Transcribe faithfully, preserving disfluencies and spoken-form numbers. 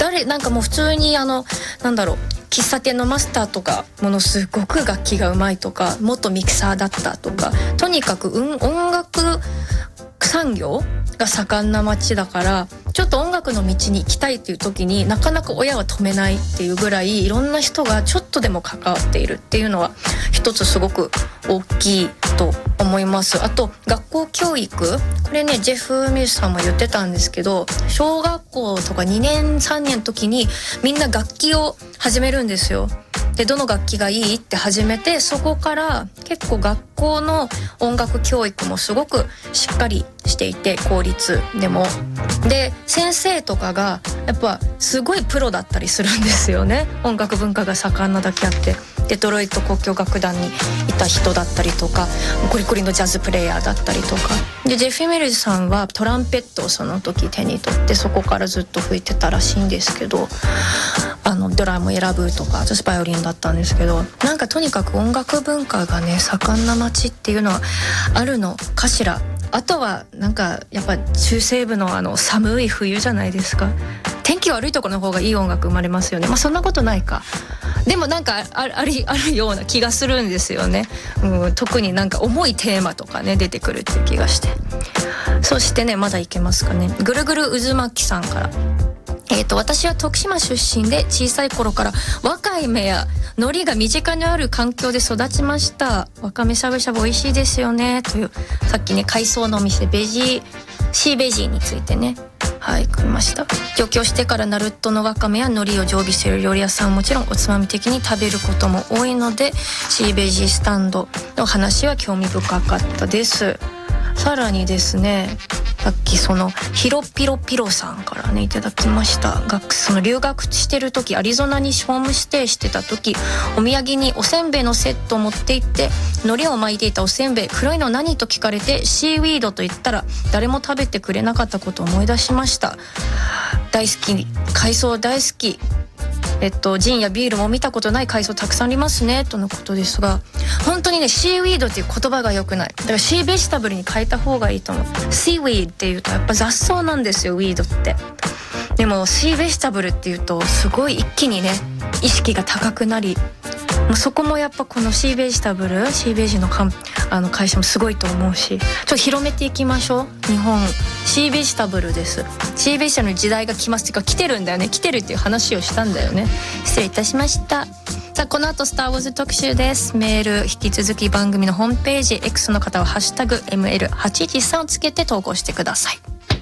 誰なんかもう普通にあのなんだろう喫茶店のマスターとかものすごく楽器がうまいとか元ミキサーだったとかとにかく、うん、音楽産業が盛んな町だからちょっと音楽の道に行きたいっていう時になかなか親は止めないっていうぐらいいろんな人がちょっとでも関わっているっていうのは一つすごく大きいと思います。あと学校教育これねジェフ・ミルスさんも言ってたんですけど小学校とかにねんさんねんの時にみんな楽器を始めるんですよ。でどの楽器がいいって始めてそこから結構学校の音楽教育もすごくしっかりしていて公立でもで先生とかがやっぱすごいプロだったりするんですよね。音楽文化が盛んなだけあってデトロイト交響楽団にいた人だったりとかゴリゴリのジャズプレイヤーだったりとかでジェフ・ミルズさんはトランペットをその時手に取ってそこからずっと吹いてたらしいんですけどあのドラム選ぶとか私バイオリンだったんですけどなんかとにかく音楽文化がね盛んな街っていうのはあるのかしら。あとはなんかやっぱ中西部のあの寒い冬じゃないですか。天気悪いところの方がいい音楽生まれますよね。まあそんなことないか。でもなんかあありあるような気がするんですよね、うん、特になんか重いテーマとかね出てくるっていう気がして。そしてねまだいけますかね。ぐるぐる渦巻きさんからえーと、私は徳島出身で小さい頃からわかめや海苔が身近にある環境で育ちました。わかめしゃぶしゃぶ美味しいですよねというさっきね海藻のお店ベジーシーベジーについてねはい食いました。上京してからナルトのわかめや海苔を常備している料理屋さんはもちろんおつまみ的に食べることも多いのでシーベジースタンドの話は興味深かったです。さらにですねさっきそのヒロピロピロさんからねいただきました。学その留学してる時アリゾナにホームステイしてた時お土産におせんべいのセットを持って行って海苔を巻いていたおせんべい黒いの何と聞かれてシーウィードと言ったら誰も食べてくれなかったことを思い出しました。大好き海藻大好きえっと、ジンやビールも見たことない海藻たくさんありますねとのことですが本当にねシーウィードっていう言葉が良くない。だからシーベジタブルに変えた方がいいと思う。シーウィードっていうとやっぱ雑草なんですよウィードって。でもシーベジタブルっていうとすごい一気にね意識が高くなりもうそこもやっぱこのシーベジタブルシーベジのかんあの会社もすごいと思うしちょっと広めていきましょう。日本シーベジタブルです。シーベジタブルの時代が来ますっていうか来てるんだよね来てるっていう話をしたんだよね。失礼いたしました。さあこの後スターウォーズ特集です。メール引き続き番組のホームページ X の方はハッシュタグ エムエルはちじゅうさん をつけて投稿してください。